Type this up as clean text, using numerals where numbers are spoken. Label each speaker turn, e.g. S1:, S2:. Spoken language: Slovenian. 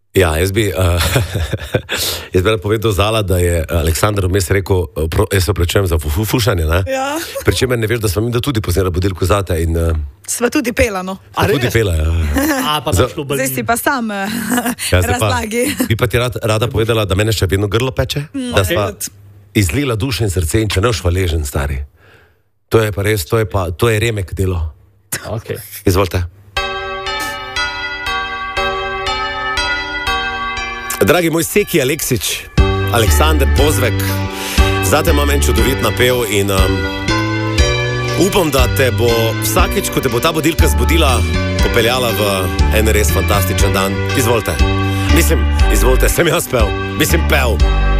S1: Ja, jaz bi povedal Zala, da je Aleksandar vmes rekel, jaz se opravičujem za fušanje, ne?
S2: Ja.
S1: Pričemer ne veš, da smo mi da tudi posnela budilko zate in...
S2: Sva tudi pela, no.
S1: Tudi pela, ja.
S2: Zdaj si pa sam razlagi.
S1: Bi pa ti rada povedala, da mene še vedno grlo peče, da sva izlila duše in srce in če ne hvaležen, stari. To je pa res, to je remek delo.
S3: Okay.
S1: Izvolite. Dragi moj Seki Aleksič, Aleksander Pozvek, zate imam en čudovit napev in upam, da te bo vsakeč, ko te bo ta budilka zbudila, popeljala v en res fantastičen dan. Izvolite. Izvolite, sem jaz pel. Pel.